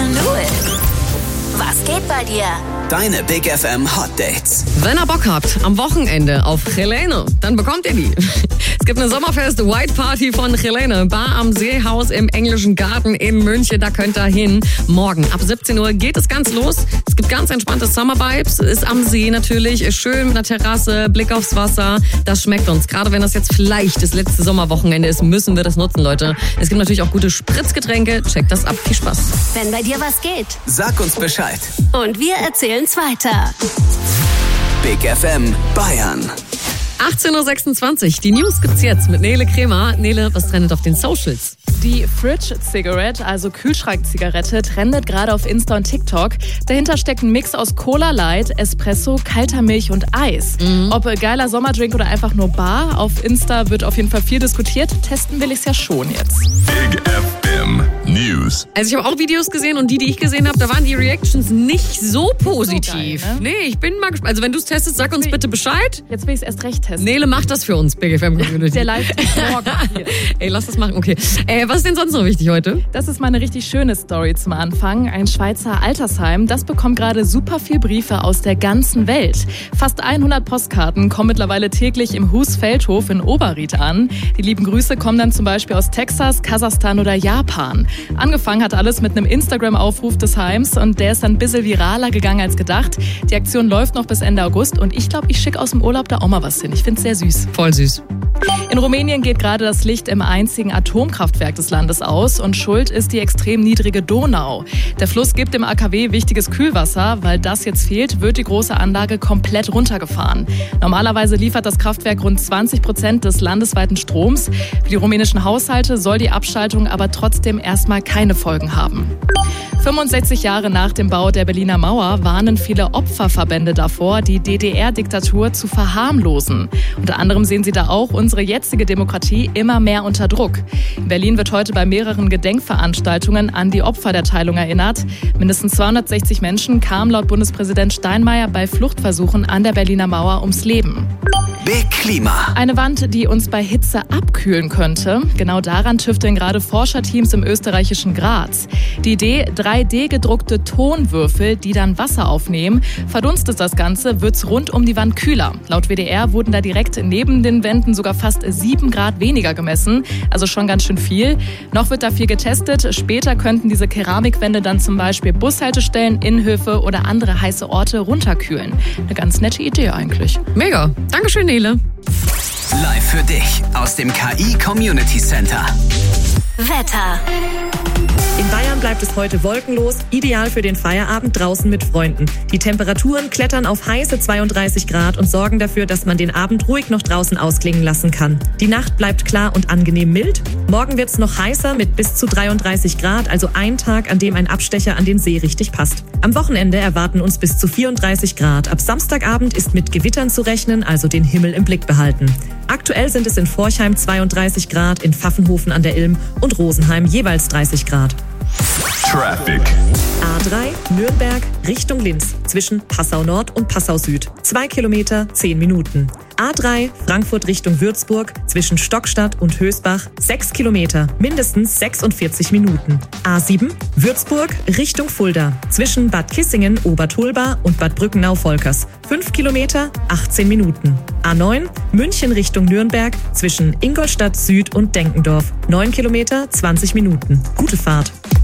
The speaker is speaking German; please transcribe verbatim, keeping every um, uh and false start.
can do it. Was geht bei dir? Deine Big F M Hot Dates. Wenn ihr Bock habt, am Wochenende auf Helene, dann bekommt ihr die. Es gibt eine Sommerfest White Party von Helene. Bar am Seehaus im Englischen Garten in München. Da könnt ihr hin. Morgen ab siebzehn Uhr geht es ganz los. Es gibt ganz entspannte Summer-Vibes. Ist am See natürlich. Ist schön mit einer Terrasse, Blick aufs Wasser. Das schmeckt uns. Gerade wenn das jetzt vielleicht das letzte Sommerwochenende ist, müssen wir das nutzen, Leute. Es gibt natürlich auch gute Spritzgetränke. Checkt das ab. Viel Spaß. Wenn bei dir was geht. Sag uns Bescheid. Und wir erzählen's weiter. Big F M Bayern. achtzehn Uhr sechsundzwanzig. Die News gibt's jetzt mit Nele Kremer. Nele, was trendet auf den Socials? Die Fridge Cigarette, also Kühlschrankzigarette, trendet gerade auf Insta und TikTok. Dahinter steckt ein Mix aus Cola Light, Espresso, kalter Milch und Eis. Mhm. Ob geiler Sommerdrink oder einfach nur bar, auf Insta wird auf jeden Fall viel diskutiert. Testen will ich's ja schon jetzt. Big F M News. Also ich habe auch Videos gesehen und die, die ich gesehen habe, da waren die Reactions nicht so positiv. So geil, ne? Nee, ich bin mal gespannt. Also wenn du es testest, sag uns bitte Bescheid. Jetzt will ich es erst recht testen. Nele macht das für uns, Big F M Community. Der live morgen hier. Ey, lass das machen. Okay. Äh, was ist denn sonst noch wichtig heute? Das ist mal eine richtig schöne Story zum Anfang. Ein Schweizer Altersheim, das bekommt gerade super viel Briefe aus der ganzen Welt. Fast hundert Postkarten kommen mittlerweile täglich im Husfeldhof in Oberried an. Die lieben Grüße kommen dann zum Beispiel aus Texas, Kasachstan oder Japan. Angefangen hat alles mit einem Instagram-Aufruf des Heims und der ist dann ein bisschen viraler gegangen als gedacht. Die Aktion läuft noch bis Ende August und ich glaube, ich schicke aus dem Urlaub da auch mal was hin. Ich finde es sehr süß. Voll süß. In Rumänien geht gerade das Licht im einzigen Atomkraftwerk des Landes aus und schuld ist die extrem niedrige Donau. Der Fluss gibt dem A K W wichtiges Kühlwasser. Weil das jetzt fehlt, wird die große Anlage komplett runtergefahren. Normalerweise liefert das Kraftwerk rund zwanzig Prozent des landesweiten Stroms. Für die rumänischen Haushalte soll die Abschaltung aber trotzdem erstmal keine Folgen haben. fünfundsechzig Jahre nach dem Bau der Berliner Mauer warnen viele Opferverbände davor, die D D R-Diktatur zu verharmlosen. Unter anderem sehen sie da auch unsere jetzige Demokratie immer mehr unter Druck. In Berlin wird heute bei mehreren Gedenkveranstaltungen an die Opfer der Teilung erinnert. Mindestens zweihundertsechzig Menschen kamen laut Bundespräsident Steinmeier bei Fluchtversuchen an der Berliner Mauer ums Leben. Big Klima. Eine Wand, die uns bei Hitze abkühlen könnte. Genau daran tüfteln gerade Forscherteams im österreichischen Graz. Die Idee, drei D gedruckte Tonwürfel, die dann Wasser aufnehmen. Verdunstet das Ganze, wird's rund um die Wand kühler. Laut W D R wurden da direkt neben den Wänden sogar fast sieben Grad weniger gemessen. Also schon ganz schön viel. Noch wird da viel getestet. Später könnten diese Keramikwände dann zum Beispiel Bushaltestellen, Innenhöfe oder andere heiße Orte runterkühlen. Eine ganz nette Idee eigentlich. Mega. Dankeschön, Nele. Live für dich aus dem K I Community Center. Wetter. In Bayern bleibt es heute wolkenlos, ideal für den Feierabend draußen mit Freunden. Die Temperaturen klettern auf heiße zweiunddreißig Grad und sorgen dafür, dass man den Abend ruhig noch draußen ausklingen lassen kann. Die Nacht bleibt klar und angenehm mild. Morgen wird's noch heißer mit bis zu dreiunddreißig Grad, also ein Tag, an dem ein Abstecher an den See richtig passt. Am Wochenende erwarten uns bis zu vierunddreißig Grad. Ab Samstagabend ist mit Gewittern zu rechnen, also den Himmel im Blick behalten. Aktuell sind es in Forchheim zweiunddreißig Grad, in Pfaffenhofen an der Ilm und Rosenheim jeweils dreißig Grad. Traffic. A drei Nürnberg Richtung Linz zwischen Passau Nord und Passau Süd. Zwei Kilometer, zehn Minuten. A drei Frankfurt Richtung Würzburg zwischen Stockstadt und Hösbach. Sechs Kilometer, mindestens sechsundvierzig Minuten. A sieben Würzburg Richtung Fulda zwischen Bad Kissingen, Obertulba und Bad Brückenau-Volkers. Fünf Kilometer, achtzehn Minuten. A neun München Richtung Nürnberg zwischen Ingolstadt Süd und Denkendorf. Neun Kilometer, zwanzig Minuten. Gute Fahrt.